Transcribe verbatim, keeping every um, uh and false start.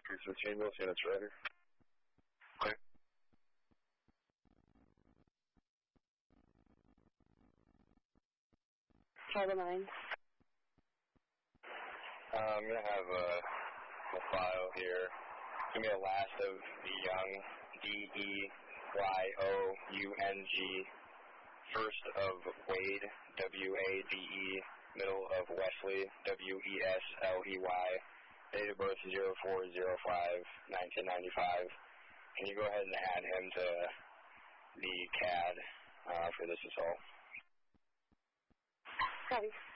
three fifteen, we'll see that's ready. Clear. Five oh nine. Uh, I'm going to have a, a file here. It's going to be a last of the Young, D E Y O U N G, first of Wade, W A D E, middle of Wesley, W E S L E Y, date of birth zero four zero five nineteen ninety-five. Can you go ahead and add him to the C A D uh, for this assault? Copy.